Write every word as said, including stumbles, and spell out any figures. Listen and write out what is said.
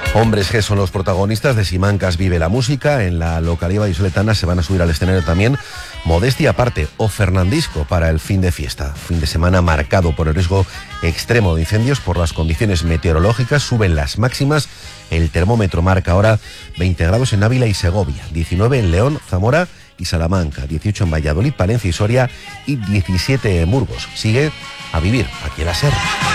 Hombres G son los protagonistas de Simancas Vive la Música. En la localidad vallisoletana se van a subir al escenario también Modestia Aparte o Fernandisco para el fin de fiesta. Fin de semana marcado por el riesgo extremo de incendios por las condiciones meteorológicas. Suben las máximas. El termómetro marca ahora veinte grados en Ávila y Segovia, diecinueve en León, Zamora y Salamanca, dieciocho en Valladolid, Palencia y Soria y diecisiete en Burgos. Sigue a vivir aquí en la Ser.